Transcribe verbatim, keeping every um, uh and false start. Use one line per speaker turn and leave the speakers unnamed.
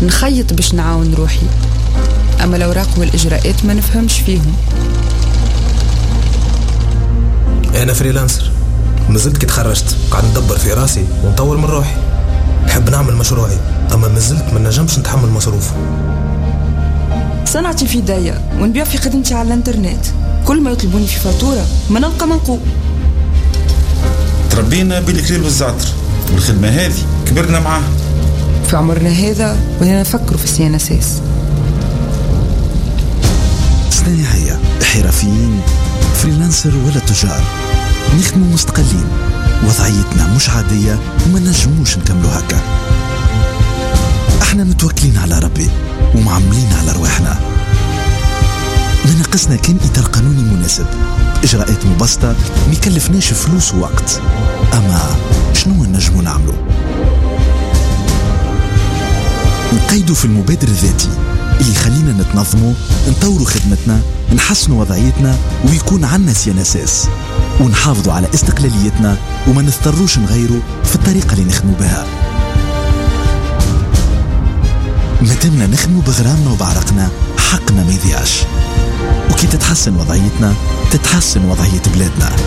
نخيط باش نعاون روحي، أما الأوراق والإجراءات ما نفهمش فيهم.
أنا فريلانسر، مازلت كي تخرجت قاعد ندبر في راسي ونطور من روحي. نحب نعمل مشروعي، أما مازلت ما نجمش نتحمل مصروفه.
صنعتي في داية ونبيع في خدمتي على الانترنت، كل ما يطلبوني في فاتورة ما نلقى منقوب.
تربينا بالكليل والزعتر، والخدمة هذه كبرنا معاها.
في عمرنا هذا وهنا نفكروا في السي ان اس اس.
صناعية، حرفيين، فريلانسر ولا تجار، نخدموا مستقلين. وضعيتنا مش عادية وما نجموش نكملوا هكا. احنا متوكلين على ربي ومعملين على رواحنا. ما ناقصنا كان إطار قانوني مناسب، إجراءات مبسطة ميكلفناش فلوس ووقت. أما شنو نجموا نعملوا؟ نقيدوا في المبادر الذاتي اللي يخلينا نتنظموا، نطوروا خدمتنا، نحسنوا وضعيتنا ويكون عنا سيانساس، ونحافظوا على استقلاليتنا وما نضطروش نغيروا في الطريقة اللي نخدموا بها. مادامنا نخدموا بغرامنا وبعرقنا، حقنا ما يضيعش. وكي تتحسن وضعيتنا تتحسن وضعية بلادنا.